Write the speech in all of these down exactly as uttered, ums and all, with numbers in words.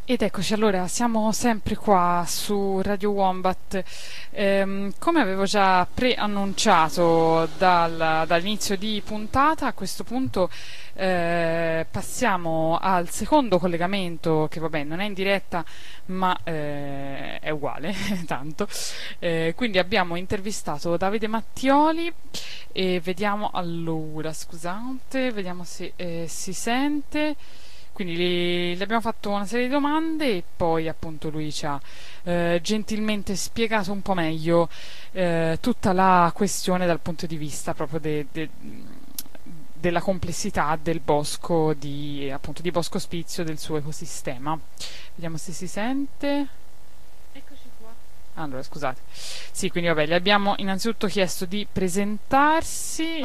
Ed eccoci, allora siamo sempre qua su Radio Wombat. Ehm, come avevo già preannunciato dal- dall'inizio di puntata, a questo punto eh, passiamo al secondo collegamento, che vabbè non è in diretta, ma eh, è uguale, tanto. Eh, quindi abbiamo intervistato Davide Mattioli e vediamo allora, scusate, vediamo se eh, si sente. Quindi gli, gli abbiamo fatto una serie di domande e poi appunto lui ci ha eh, gentilmente spiegato un po' meglio eh, tutta la questione dal punto di vista proprio de- de- della complessità del bosco di, appunto, di Bosco Ospizio, del suo ecosistema. Vediamo se si sente. Eccoci qua. Allora, scusate. Sì, quindi vabbè, gli abbiamo innanzitutto chiesto di presentarsi.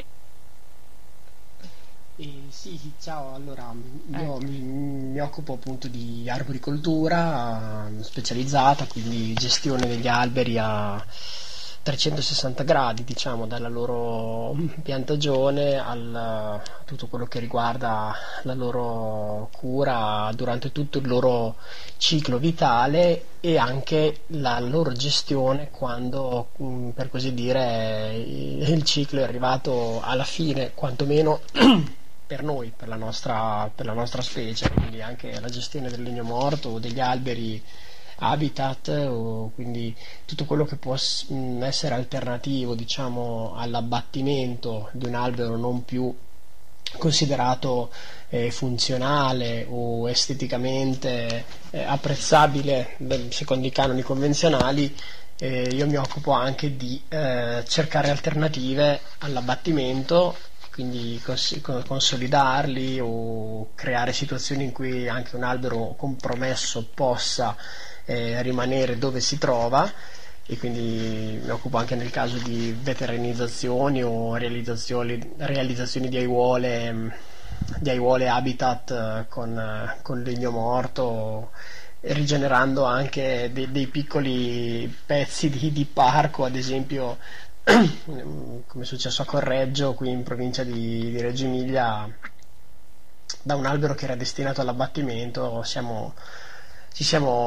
Eh, sì, sì, ciao, allora io Ecco. mi, mi occupo appunto di arboricoltura eh, specializzata, quindi gestione degli alberi a trecentosessanta gradi, diciamo, dalla loro piantagione al, a tutto quello che riguarda la loro cura durante tutto il loro ciclo vitale e anche la loro gestione quando, mh, per così dire, il ciclo è arrivato alla fine, quantomeno per noi, per la nostra, per la nostra specie, quindi anche la gestione del legno morto o degli alberi habitat, o quindi tutto quello che può s- mh, essere alternativo, diciamo, all'abbattimento di un albero non più considerato eh, funzionale o esteticamente eh, apprezzabile beh, secondo i canoni convenzionali. Eh, io mi occupo anche di eh, cercare alternative all'abbattimento, quindi cons- co- consolidarli o creare situazioni in cui anche un albero compromesso possa eh, rimanere dove si trova, e quindi mi occupo anche nel caso di veteranizzazioni o realizzazioni, realizzazioni di aiuole, mh, di aiuole habitat eh, con, eh, con legno morto, rigenerando anche dei, dei piccoli pezzi di, di parco, ad esempio come è successo a Correggio, qui in provincia di, di Reggio Emilia, da un albero che era destinato all'abbattimento siamo, ci siamo